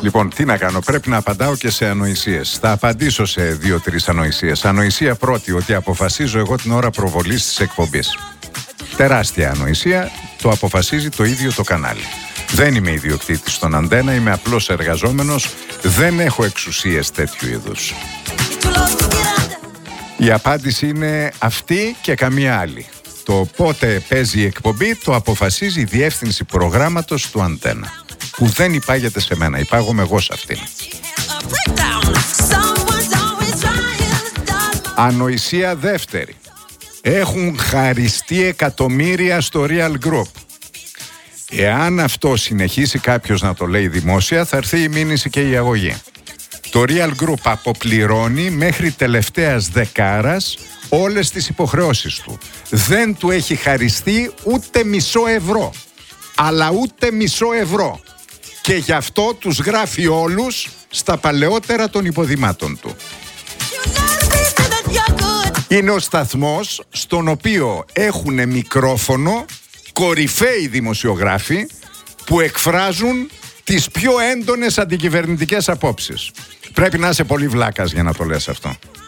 Λοιπόν, τι να κάνω, πρέπει να απαντάω και σε ανοησίες. Θα απαντήσω σε 2-3 ανοησίες. Ανοησία πρώτη, ότι αποφασίζω εγώ την ώρα προβολής της εκπομπής. Τεράστια ανοησία, το αποφασίζει το ίδιο το κανάλι. Δεν είμαι ιδιοκτήτης στον Αντένα, είμαι απλός εργαζόμενος, δεν έχω εξουσίες τέτοιου είδους. Η απάντηση είναι αυτή και καμία άλλη. Το πότε παίζει η εκπομπή το αποφασίζει η διεύθυνση προγράμματος του Αντένα, που δεν υπάγεται σε μένα, υπάγομαι εγώ σε αυτήν. Ανοησία δεύτερη. Έχουν χαριστεί εκατομμύρια στο Real Group. Εάν αυτό συνεχίσει κάποιος να το λέει δημόσια, θα έρθει η μήνυση και η αγωγή. Το Real Group αποπληρώνει μέχρι τελευταίας δεκάρας όλες τις υποχρεώσεις του. Δεν του έχει χαριστεί ούτε μισό ευρώ. Αλλά ούτε μισό ευρώ. Και γι' αυτό τους γράφει όλους στα παλαιότερα των υποδημάτων του. Είναι ο σταθμός στον οποίο έχουν μικρόφωνο κορυφαίοι δημοσιογράφοι που εκφράζουν τις πιο έντονες αντικυβερνητικές απόψεις. Πρέπει να είσαι πολύ βλάκας για να το λες αυτό.